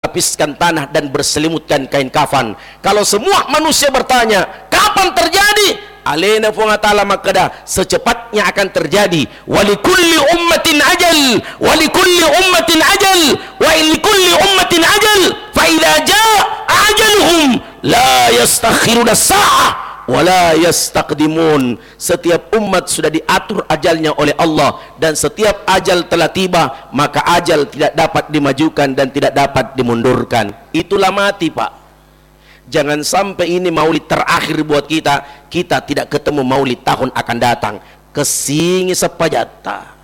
berlapiskan tanah dan berselimutkan kain kafan. Kalau semua manusia bertanya kapan terjadi, alaina ta'ala makada secepatnya akan terjadi. Walikulli ummatin ajal, walikulli ummatin ajal, wa likulli ummatin ajal, fa idza jaa ajaluhum la yastakhiruna sa'ah wala yastaqdimun. Setiap umat sudah diatur ajalnya oleh Allah, dan setiap ajal telah tiba, maka ajal tidak dapat dimajukan dan tidak dapat dimundurkan. Itulah mati, Pak. Jangan sampai ini maulid terakhir buat kita, kita tidak ketemu maulid tahun akan datang. Kesingi sepajata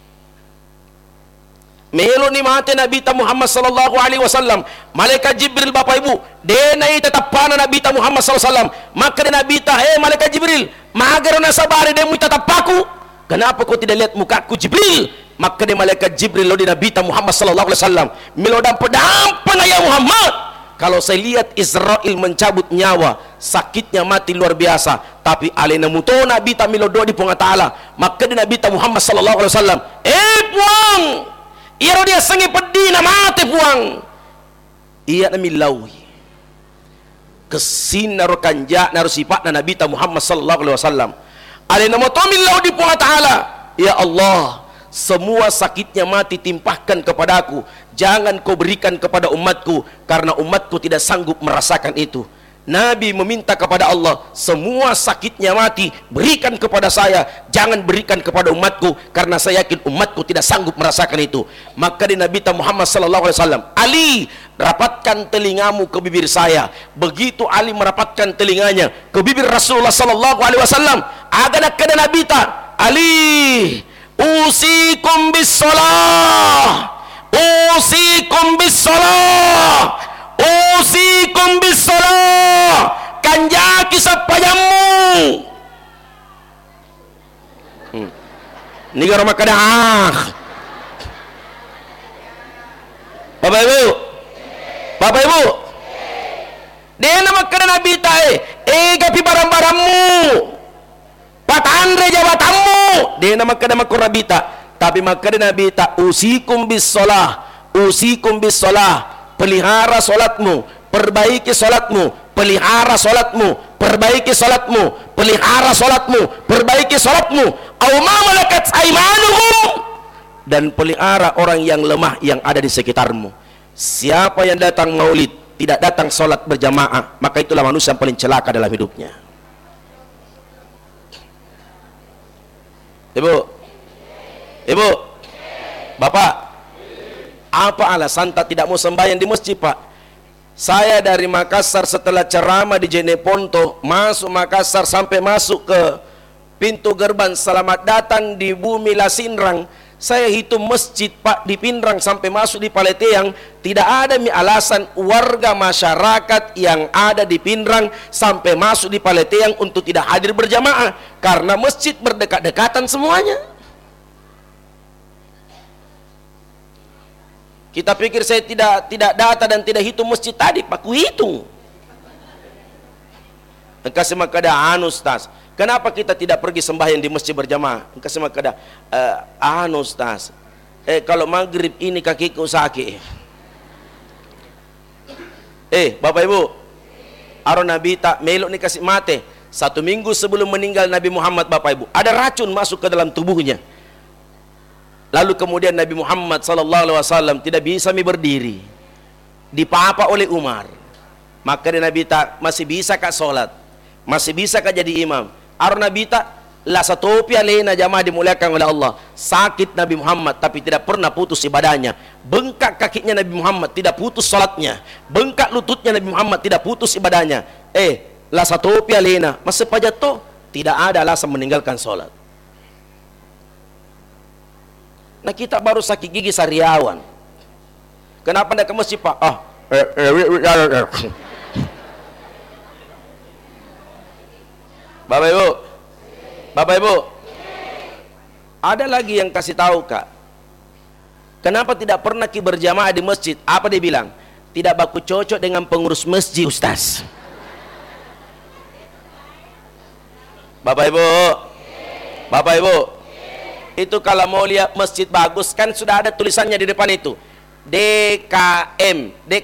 melo ni mati Nabi Muhammad sallallahu alaihi wasallam. Malaikat Jibril, Bapak Ibu, denai tetap pana Nabi Muhammad sallallahu alaihi wasallam. Maka Nabi malaikat Jibril, magar na sabari demu tetap paku. Kenapa kau tidak lihat mukaku Jibril? Maka malaikat Jibril lo di Nabi Muhammad sallallahu alaihi wasallam, melo dampa ya Muhammad. Kalau saya lihat Israel mencabut nyawa, sakitnya mati luar biasa. Tapi alena muto Nabi milo do di punga taala. Maka Nabi Muhammad sallallahu alaihi wasallam, puang iro dia sengi pedina mati puang. Iya nami lawi kesin naru kanja naru sifat na Nabi Muhammad sallallahu alaihi wasallam. Alena moto milau di punga taala. Ya Allah, semua sakitnya mati timpahkan kepadaku, jangan kau berikan kepada umatku, karena umatku tidak sanggup merasakan itu. Nabi meminta kepada Allah, semua sakitnya mati berikan kepada saya, jangan berikan kepada umatku, karena saya yakin umatku tidak sanggup merasakan itu. Maka di Nabi Muhammad sallallahu alaihi wasallam, Ali, rapatkan telingamu ke bibir saya. Begitu Ali merapatkan telinganya ke bibir Rasulullah sallallahu alaihi wasallam, agak kena Nabi ta, Ali, usikum bis shalah, usikum bis shalah, usikum bis shalah, kanjaki sapayamu. Nigar makadah. Bapak Ibu, Bapak Ibu, dia nama kena Nabi tae, gapi barang-barangmu, patandre jabatanmu, dia nama kena makurabita. Tapi makanya Nabi tak usikum bis shalah, usikum bis shalah, pelihara solatmu, perbaiki solatmu, pelihara solatmu, perbaiki solatmu, pelihara solatmu, perbaiki solatmu. Aw ma malakat aimanuhum, dan pelihara orang yang lemah yang ada di sekitarmu. Siapa yang datang maulid tidak datang solat berjamaah, maka itulah manusia yang paling celaka dalam hidupnya. Ibu, Ibu, Bapak, apa alasan tak tidak mau sembahyang di masjid, Pak? Saya dari Makassar setelah ceramah di Jeneponto, masuk Makassar sampai masuk ke pintu gerbang selamat datang di Bumi Lasinrang, saya hitung masjid, Pak, di Pindrang sampai masuk di Paleteang. Tidak ada alasan warga masyarakat yang ada di Pindrang sampai masuk di Paleteang untuk tidak hadir berjamaah, karena masjid berdekat-dekatan semuanya. Kita pikir saya tidak data dan tidak hitung masjid tadi, Pak, ku hitung. Kasih makada Ustaz, kenapa kita tidak pergi sembahyang di masjid berjamaah? Kasih makada Ustaz, kalau maghrib ini kakiku sakit. Bapak Ibu, Aron Nabi tak melok ni kasih mate 1 minggu sebelum meninggal Nabi Muhammad, Bapak Ibu, ada racun masuk ke dalam tubuhnya. Lalu kemudian Nabi Muhammad sallallahu alaihi wasallam tidak bisa berdiri, dipapa oleh Umar. Maka Nabi tak masih bisa kak solat, masih bisa kak jadi imam. Aron Nabi tak la satopia lena jamaah dimuliakan oleh Allah. Sakit Nabi Muhammad tapi tidak pernah putus ibadahnya. Bengkak kakinya Nabi Muhammad tidak putus solatnya. Bengkak lututnya Nabi Muhammad tidak putus ibadahnya. La satopia lena masih pajato tidak ada alasan meninggalkan solat. Nah, kita baru sakit gigi sariawan. Kenapa tidak ke masjid, Pak? Bapak Ibu, Bapak Ibu, ada lagi yang kasih tahu, Kak. Kenapa tidak pernah berjamaah di masjid? Apa dia bilang? Tidak baku cocok dengan pengurus masjid, Ustaz. Bapak Ibu, Bapak Ibu, itu kalau mau lihat masjid bagus kan sudah ada tulisannya di depan itu, DKM